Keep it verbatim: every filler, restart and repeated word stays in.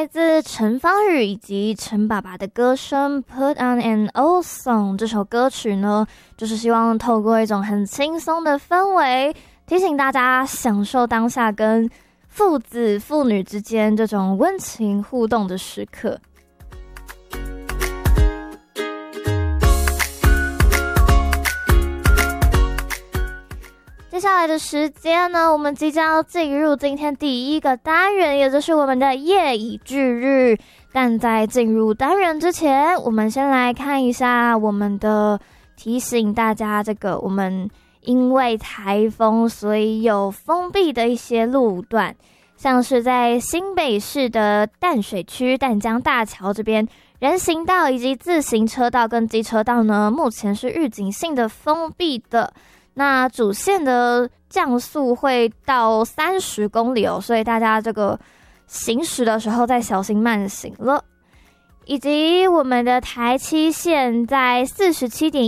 来自陈芳宇以及陈爸爸的歌声 Put on an Old Song 这首歌曲呢，就是希望透过一种很轻松的氛围，提醒大家享受当下跟父子父女之间这种温情互动的时刻。接下来的时间呢，我们即将要进入今天第一个单元，也就是我们的夜以继日。但在进入单元之前，我们先来看一下我们的提醒大家，这个我们因为台风所以有封闭的一些路段，像是在新北市的淡水区淡江大桥这边，人行道以及自行车道跟机车道呢，目前是预警性的封闭的。那主线的降速会到三十公里哦，所以大家这个行驶的时候再小心慢行了。以及我们的台七线在 四十七点